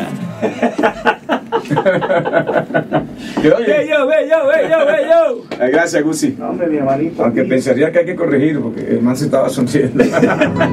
Gracias, Gusi. Hombre, mi hermanito. Aunque pensaría que hay que corregir porque el man se estaba sonriendo.